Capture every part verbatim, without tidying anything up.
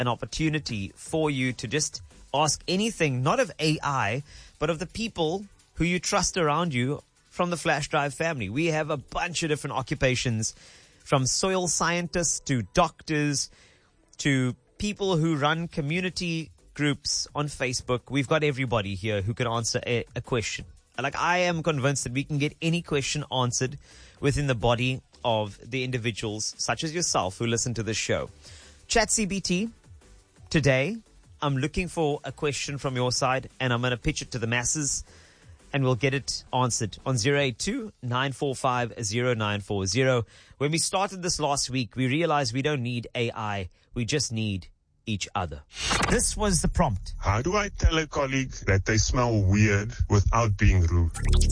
an opportunity for you to just ask anything, not of A I, but of the people who you trust around you from the Flash Drive family. We have a bunch of different occupations, from soil scientists to doctors to people who run community groups on Facebook. We've got everybody here who can answer a, a question. Like, I am convinced that we can get any question answered within the body of the individuals, such as yourself, who listen to this show. ChatGPT, today, I'm looking for a question from your side, and I'm going to pitch it to the masses, and we'll get it answered on zero eight two, nine four five, zero nine four zero. When we started this last week, we realized we don't need A I. We just need each other. This was the prompt. How do I tell a colleague that they smell weird without being rude?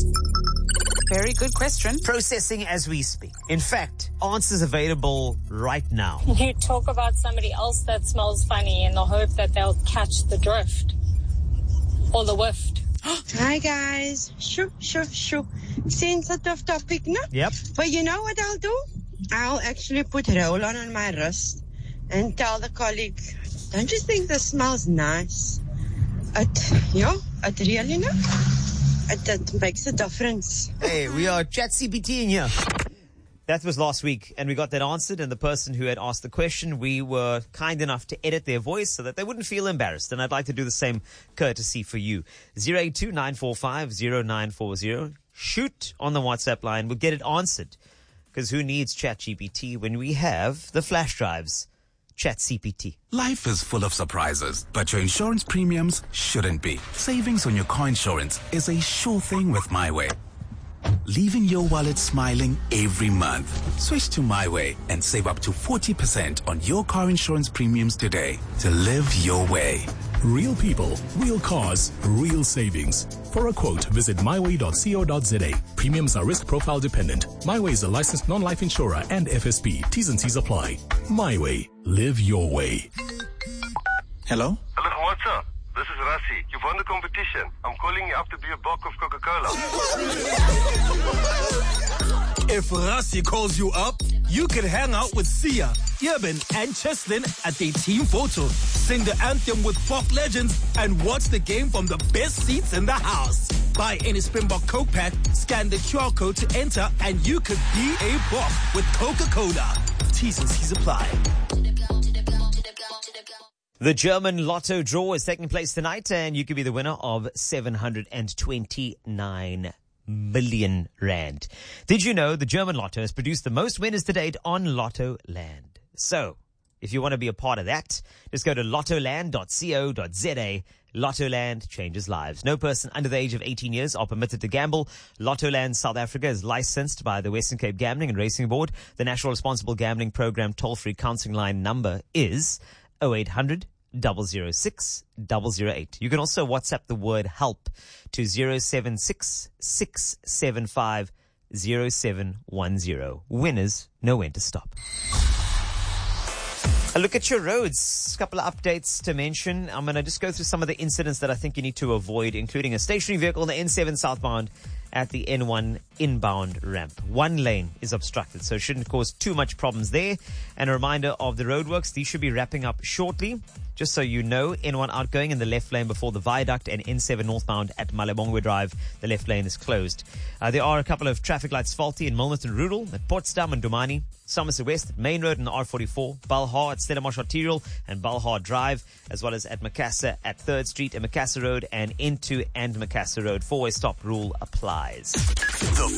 Very good question. Processing as we speak. In fact, answers available right now. You talk about somebody else that smells funny in the hope that they'll catch the drift or the whiffed. Hi guys. Shoo, shoo, shoo. Sensitive topic, no? Yep. But you know what I'll do? I'll actually put roll-on on my wrist and tell the colleague, don't you think this smells nice? It, yeah, it really, no? It, it makes a difference. Hey, we are ChatGPT in here. That was last week, and we got that answered, and the person who had asked the question, we were kind enough to edit their voice so that they wouldn't feel embarrassed, and I'd like to do the same courtesy for you. zero eight two, nine four five, zero nine four zero. Shoot on the WhatsApp line. We'll get it answered, because who needs ChatGPT when we have the flash drives? ChatGPT. Life is full of surprises, but your insurance premiums shouldn't be. Savings on your car insurance is a sure thing with MyWay. Leaving your wallet smiling every month. Switch to MyWay and save up to forty percent on your car insurance premiums today to live your way. Real people, real cars, real savings. For a quote, visit my way dot co dot za. Premiums are risk profile dependent. MyWay is a licensed non-life insurer and F S P. T's and C's apply. MyWay. Live your way. Hello? Hello, what's up? This is Rassi. You've won the competition. I'm calling you up to be a bulk of Coca-Cola. If Rassi calls you up, you can hang out with Sia, Yeben, and Cheslin at their team photo. Sing the anthem with pop legends and watch the game from the best seats in the house. Buy any Springbok Coke pack, scan the Q R code to enter, and you could be a bulk with Coca-Cola. T's and C's apply. The German Lotto draw is taking place tonight, and you could be the winner of seven hundred twenty-nine million rand. Did you know the German Lotto has produced the most winners to date on Lotto Land? So, if you want to be a part of that, just go to lottoland dot co dot za. Lottoland changes lives. No person under the age of eighteen years are permitted to gamble. Lottoland South Africa is licensed by the Western Cape Gambling and Racing Board. The National Responsible Gambling Program toll-free counseling line number is oh eight hundred, zero zero six, zero zero eight. You can also WhatsApp the word help to zero seven six, six seven five, zero seven one zero. Winners know when to stop. A look at your roads. A couple of updates to mention. I'm going to just go through some of the incidents that I think you need to avoid, including a stationary vehicle on the N seven southbound at the N one inbound ramp. One lane is obstructed, so it shouldn't cause too much problems there. And a reminder of the roadworks. These should be wrapping up shortly. Just so you know, N one outgoing in the left lane before the viaduct, and N seven northbound at Malebongwe Drive, the left lane is closed. Uh, there are a couple of traffic lights faulty in Milnerton Rural, at Potsdam and Dumani, Somerset West at Main Road and the R forty-four, Balha at Stellenbosch Arterial and Balha Drive, as well as at Macassar at third Street and Macassar Road, and N two and Macassar Road. Four-way stop rule applies. The